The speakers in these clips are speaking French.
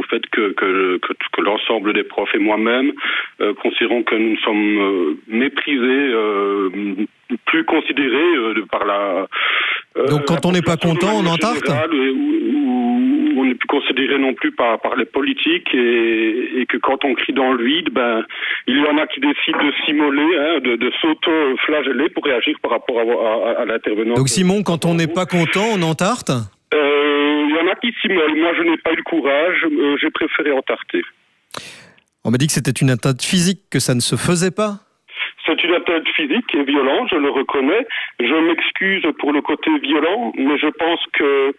fait que l'ensemble des profs et moi-même considérons que nous sommes méprisés, plus considérés par la... Donc quand on n'est pas content, on entarte ? On n'est plus considéré non plus par les politiques et que quand on crie dans le vide, il y en a qui décident de s'immoler, de s'auto-flageller pour réagir par rapport à l'intervenant. Donc Simon, quand on n'est pas content, on entarte ? Il y en a qui s'immolent. Moi, je n'ai pas eu le courage. J'ai préféré entarter. On m'a dit que c'était une atteinte physique, que ça ne se faisait pas. C'est une atteinte physique et violente, je le reconnais. Je m'excuse pour le côté violent, mais je pense que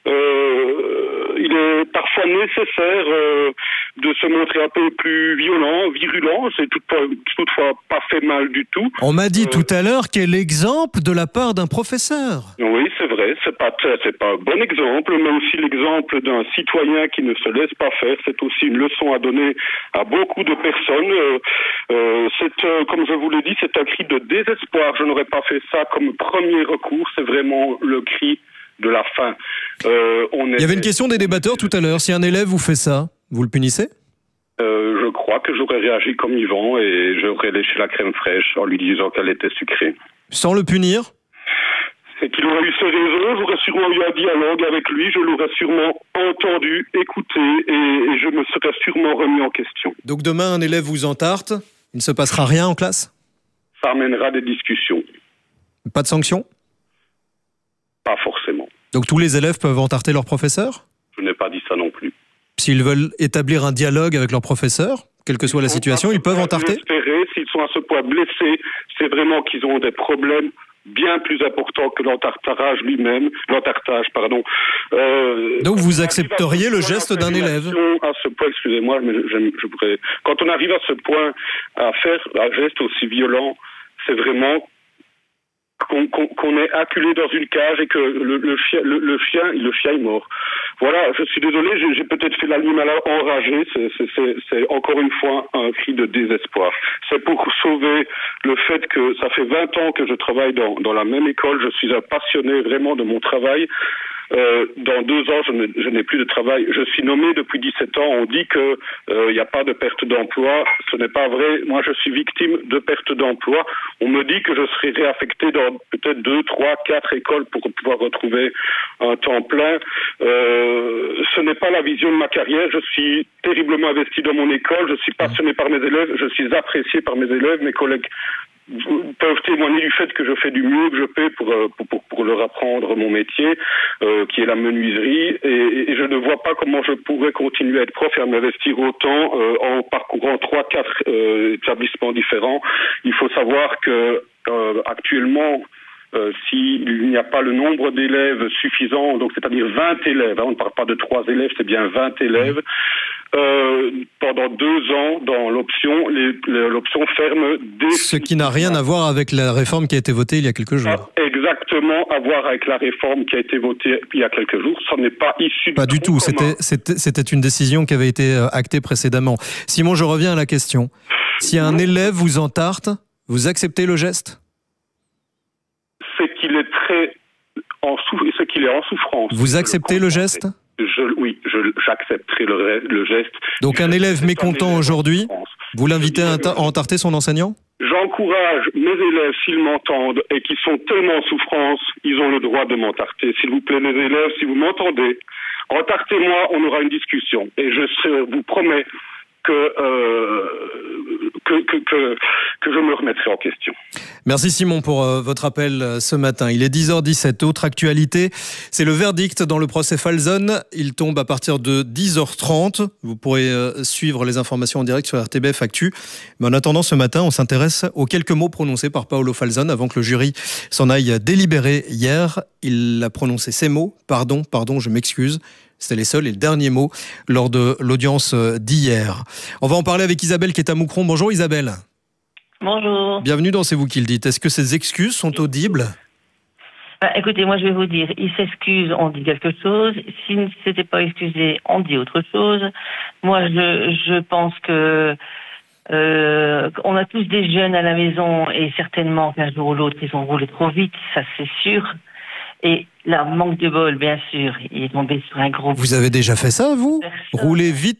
il est parfois nécessaire de se montrer un peu plus violent, virulent. C'est toutefois pas fait mal du tout. On m'a dit tout à l'heure quel exemple de la part d'un professeur. Oui, c'est vrai. C'est pas un bon exemple, mais aussi l'exemple d'un citoyen qui ne se laisse pas faire. C'est aussi une leçon à donner à beaucoup de personnes. Comme je vous l'ai dit, c'est un cri de désespoir. Je n'aurais pas fait ça comme premier recours. C'est vraiment le cri de la fin. Il y avait une question des débatteurs tout à l'heure. Si un élève vous fait ça, vous le punissez ? Je crois que j'aurais réagi comme Yvan et j'aurais léché la crème fraîche en lui disant qu'elle était sucrée. Sans le punir ? C'est qu'il aurait eu ses raisons, j'aurais sûrement eu un dialogue avec lui, je l'aurais sûrement entendu, écouté et je me serais sûrement remis en question. Donc demain, un élève vous entarte, il ne se passera rien en classe ? Ça amènera des discussions. Pas de sanction ? Pas forcément. Donc tous les élèves peuvent entarter leur professeur ? Je n'ai pas dit ça non plus. S'ils veulent établir un dialogue avec leur professeur, quelle que soit la situation, ils peuvent entarter ? S'ils sont à ce point blessés, c'est vraiment qu'ils ont des problèmes bien plus importants que l'entartage lui-même. Donc vous accepteriez le geste d'un élève ? À ce point, excusez-moi, mais je voudrais... Quand on arrive à ce point à faire un geste aussi violent, c'est vraiment qu'on est acculé dans une cage et que le chien est mort. Voilà, je suis désolé, j'ai peut-être fait l'animal enragé, c'est encore une fois un cri de désespoir. C'est pour sauver le fait que ça fait 20 ans que je travaille dans la même école, je suis un passionné vraiment de mon travail. Dans 2 ans, je n'ai plus de travail. Je suis nommé depuis 17 ans. On dit que il n'y a pas de perte d'emploi. Ce n'est pas vrai. Moi, je suis victime de perte d'emploi. On me dit que je serai réaffecté dans peut-être 2, 3, 4 écoles pour pouvoir retrouver un temps plein. Ce n'est pas la vision de ma carrière. Je suis terriblement investi dans mon école. Je suis passionné par mes élèves. Je suis apprécié par mes élèves. Mes collègues peuvent témoigner du fait que je fais du mieux que je peux pour leur apprendre mon métier, qui est la menuiserie, et je ne vois pas comment je pourrais continuer à être prof et à m'investir autant en parcourant 3-4 établissements différents. Il faut savoir que actuellement, s'il n'y a pas le nombre d'élèves suffisant, donc c'est-à-dire 20 élèves, on ne parle pas de 3 élèves, c'est bien 20 élèves, pendant 2 ans, dans l'option, l'option ferme dès... Ce qui n'a rien à voir avec la réforme qui a été votée il y a quelques jours. Exactement, à voir avec la réforme qui a été votée il y a quelques jours. Ça n'est pas issu... Pas du tout, c'était une décision qui avait été actée précédemment. Simon, je reviens à la question. Si un élève vous entarte, vous acceptez le geste ? C'est qu'il est en souffrance. Vous acceptez le geste ? Oui, j'accepterai le geste. Donc un élève mécontent aujourd'hui, vous l'invitez à entarter son enseignant ? J'encourage mes élèves, s'ils m'entendent et qui sont tellement en souffrance, ils ont le droit de m'entarter. S'il vous plaît, mes élèves, si vous m'entendez, entartez-moi, on aura une discussion. Et je vous promets que je me remettrai en question. Merci Simon pour votre appel ce matin. Il est 10h17. Autre actualité, c'est le verdict dans le procès Falzone. Il tombe à partir de 10h30. Vous pourrez suivre les informations en direct sur RTBF Actu. Mais en attendant, ce matin, on s'intéresse aux quelques mots prononcés par Paolo Falzone avant que le jury s'en aille délibérer hier. Il a prononcé ces mots. Pardon, je m'excuse. C'était les seuls et le dernier mot lors de l'audience d'hier. On va en parler avec Isabelle qui est à Moucron. Bonjour Isabelle. Bonjour. Bienvenue dans C'est vous qui le dites. Est-ce que ces excuses sont audibles ? Écoutez, moi je vais vous dire, il s'excuse, on dit quelque chose. S'il ne s'était pas excusé, on dit autre chose. Moi je pense que on a tous des jeunes à la maison et certainement qu'un jour ou l'autre ils ont roulé trop vite, ça c'est sûr. Et là, manque de bol, bien sûr, il est tombé sur un gros... Vous avez déjà fait ça, vous ? Rouler vite